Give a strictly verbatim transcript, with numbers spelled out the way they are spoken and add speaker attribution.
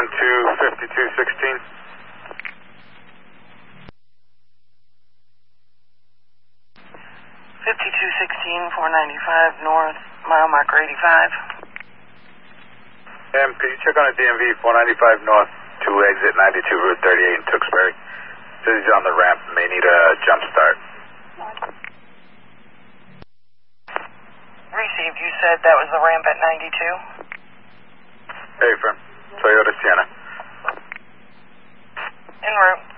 Speaker 1: on to fifty-two sixteen.
Speaker 2: fifty-two sixteen, four ninety-five north, mile marker eighty-five.
Speaker 1: M, could you check on a D M V four ninety-five north to exit ninety-two Route thirty-eight in Tewksbury? Says he's on the ramp, may need a jump start.
Speaker 2: Received, you said that was the ramp at ninety-two?
Speaker 1: Hey, friend. Toyota Sienna.
Speaker 2: En route.